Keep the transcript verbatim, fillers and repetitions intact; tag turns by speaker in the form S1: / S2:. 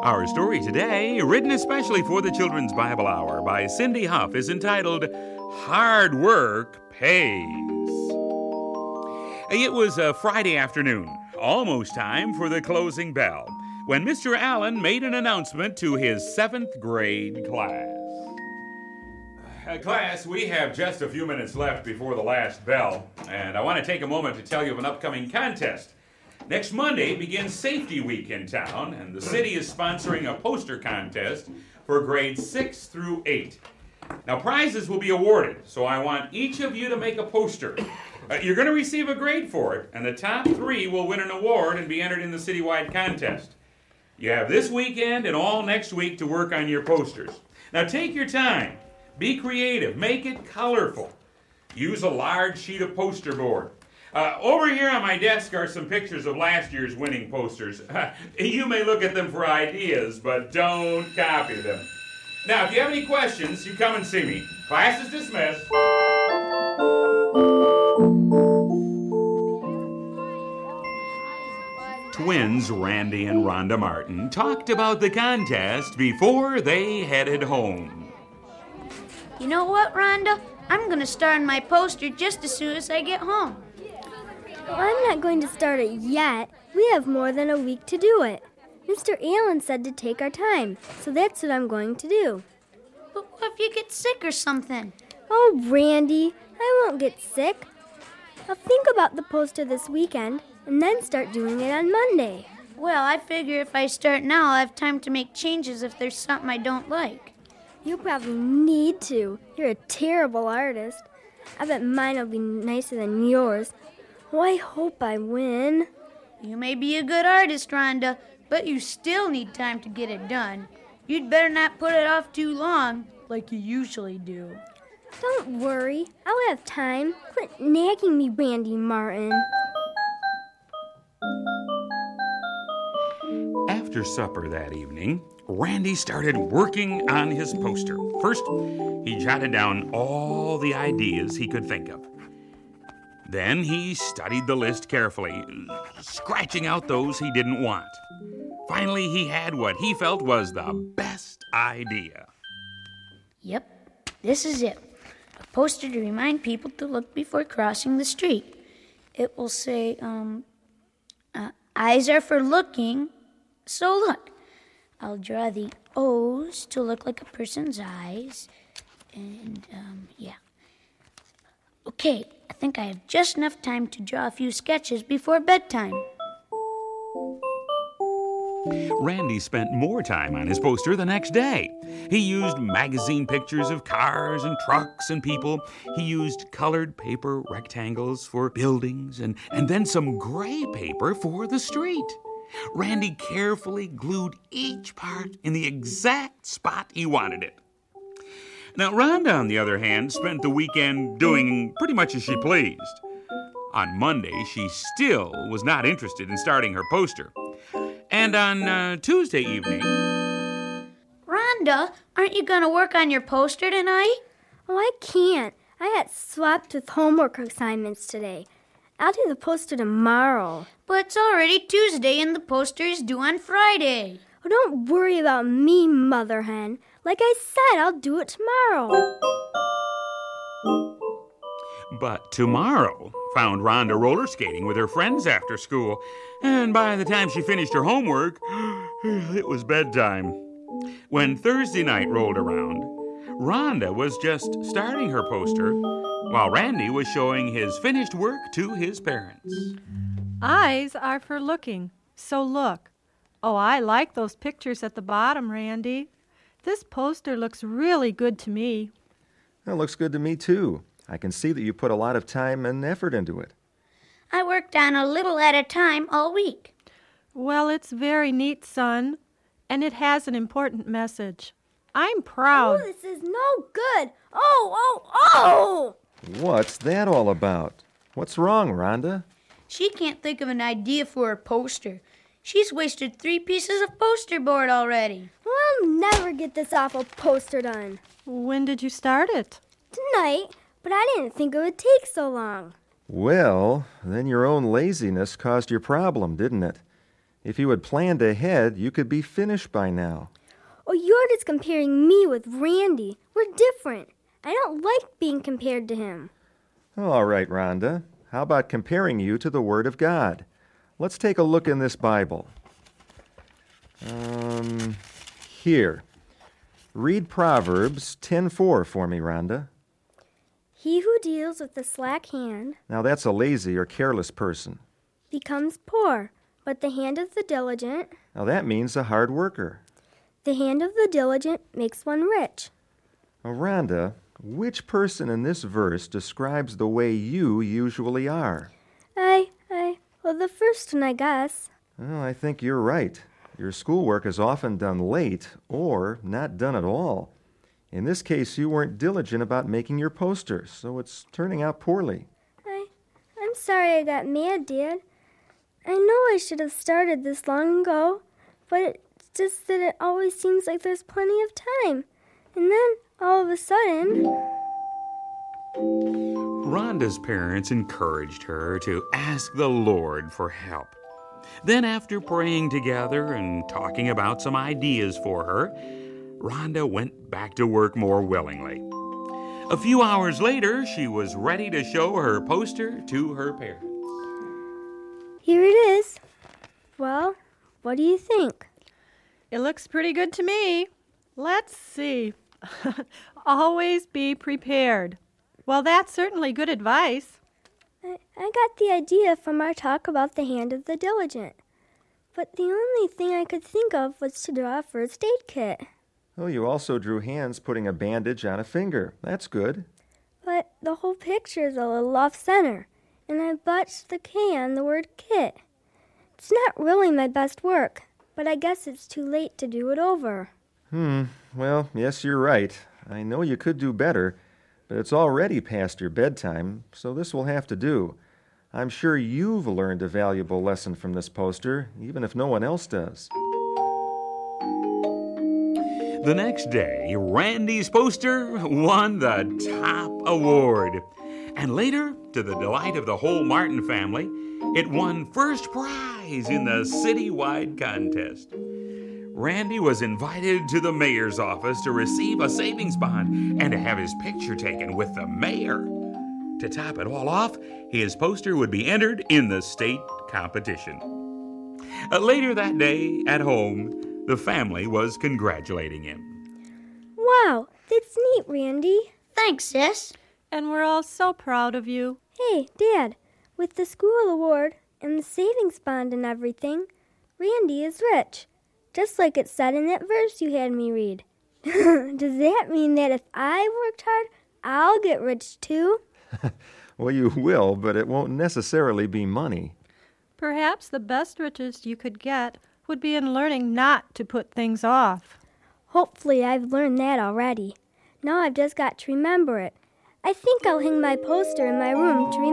S1: Our story today, written especially for the Children's Bible Hour by Cindy Huff, is entitled Hard Work Pays. It was a Friday afternoon, almost time for the closing bell, when Mister Allen made an announcement to his seventh grade class. Uh, class, we have just a few minutes left before the last bell, and I want to take a moment to tell you of an upcoming contest. Next Monday begins Safety Week in town, and the city is sponsoring a poster contest for grades six through eight. Now, prizes will be awarded, so I want each of you to make a poster. Uh, you're going to receive a grade for it, and the top three will win an award and be entered in the citywide contest. You have this weekend and all next week to work on your posters. Now, take your time. Be creative. Make it colorful. Use a large sheet of poster board. Uh, over here on my desk are some pictures of last year's winning posters. You may look at them for ideas, but don't copy them. Now, if you have any questions, you come and see me. Class is dismissed. Twins Randy and Rhonda Martin talked about the contest before they headed home.
S2: You know what, Rhonda? I'm going to start on my poster just as soon as I get home.
S3: Well, I'm not going to start it yet. We have more than a week to do it. Mister Allen said to take our time, so that's what I'm going to do.
S2: But what if you get sick or something?
S3: Oh, Randy, I won't get sick. I'll think about the poster this weekend and then start doing it on Monday.
S2: Well, I figure if I start now, I'll have time to make changes if there's something I don't like.
S3: You probably need to. You're a terrible artist. I bet mine will be nicer than yours. Oh, I hope I win.
S2: You may be a good artist, Rhonda, but you still need time to get it done. You'd better not put it off too long, like you usually do.
S3: Don't worry. I'll have time. Quit nagging me, Randy Martin.
S1: After supper that evening, Randy started working on his poster. First, he jotted down all the ideas he could think of. Then he studied the list carefully, scratching out those he didn't want. Finally, he had what he felt was the best idea.
S2: Yep, this is it. A poster to remind people to look before crossing the street. It will say, um, uh, eyes are for looking, so look. I'll draw the O's to look like a person's eyes, and, um, yeah. Okay, I think I have just enough time to draw a few sketches before bedtime.
S1: Randy spent more time on his poster the next day. He used magazine pictures of cars and trucks and people. He used colored paper rectangles for buildings and, and then some gray paper for the street. Randy carefully glued each part in the exact spot he wanted it. Now, Rhonda, on the other hand, spent the weekend doing pretty much as she pleased. On Monday, she still was not interested in starting her poster. And on uh, Tuesday evening...
S2: Rhonda, aren't you going to work on your poster tonight?
S3: Oh, I can't. I got swamped with homework assignments today. I'll do the poster tomorrow.
S2: But it's already Tuesday and the poster is due on Friday.
S3: Oh, don't worry about me, Mother Hen. Like I said, I'll do it tomorrow.
S1: But tomorrow found Rhonda roller skating with her friends after school. And by the time she finished her homework, it was bedtime. When Thursday night rolled around, Rhonda was just starting her poster while Randy was showing his finished work to his parents.
S4: Eyes are for looking, so look. Oh, I like those pictures at the bottom, Randy. This poster looks really good to me.
S5: It looks good to me, too. I can see that you put a lot of time and effort into it.
S2: I worked on a little at a time all week.
S4: Well, it's very neat, son, and it has an important message. I'm proud.
S3: Oh, this is no good. Oh, oh, oh!
S5: What's that all about? What's wrong, Rhonda?
S2: She can't think of an idea for a poster. She's wasted three pieces of poster board already.
S3: We'll never get this awful poster done.
S4: When did you start it?
S3: Tonight, but I didn't think it would take so long.
S5: Well, then your own laziness caused your problem, didn't it? If you had planned ahead, you could be finished by now.
S3: Oh, you're just comparing me with Randy. We're different. I don't like being compared to him.
S5: All right, Rhonda. How about comparing you to the Word of God? Let's take a look in this Bible. Um, here. Read Proverbs ten four for me, Rhonda.
S3: He who deals with the slack hand
S5: Now that's a lazy or careless person.
S3: becomes poor, but the hand of the diligent,
S5: Now that means a hard worker.
S3: the hand of the diligent makes one rich.
S5: Now, Rhonda, which person in this verse describes the way you usually are?
S3: I, I, well, the first one, I guess.
S5: Well, I think you're right. Your schoolwork is often done late or not done at all. In this case, you weren't diligent about making your poster, so it's turning out poorly.
S3: I, I'm sorry I got mad, Dad. I know I should have started this long ago, but it's just that it always seems like there's plenty of time. And then, all of a sudden...
S1: Rhonda's parents encouraged her to ask the Lord for help. Then, after praying together and talking about some ideas for her, Rhonda went back to work more willingly. A few hours later, she was ready to show her poster to her parents.
S3: Here it is. Well, what do you think?
S4: It looks pretty good to me. Let's see. Always be prepared. Well, that's certainly good advice.
S3: I, I got the idea from our talk about the hand of the diligent. But the only thing I could think of was to draw a first aid kit.
S5: Oh, you also drew hands putting a bandage on a finger. That's good.
S3: But the whole picture is a little off center, and I botched the K on the word kit. It's not really my best work, but I guess it's too late to do it over.
S5: Hmm, well, yes, you're right. I know you could do better, but it's already past your bedtime, so this will have to do. I'm sure you've learned a valuable lesson from this poster, even if no one else does.
S1: The next day, Randy's poster won the top award. And later, to the delight of the whole Martin family, it won first prize in the citywide contest. Randy was invited to the mayor's office to receive a savings bond and to have his picture taken with the mayor. To top it all off, his poster would be entered in the state competition. Uh, later that day, at home, the family was congratulating him.
S3: Wow, that's neat, Randy.
S2: Thanks, sis.
S4: And we're all so proud of you.
S3: Hey, Dad, with the school award and the savings bond and everything, Randy is rich. Just like it said in that verse you had me read. Does that mean that if I worked hard, I'll get rich too?
S5: Well, you will, but it won't necessarily be money.
S4: Perhaps the best riches you could get would be in learning not to put things off.
S3: Hopefully I've learned that already. Now I've just got to remember it. I think I'll hang my poster in my room to remember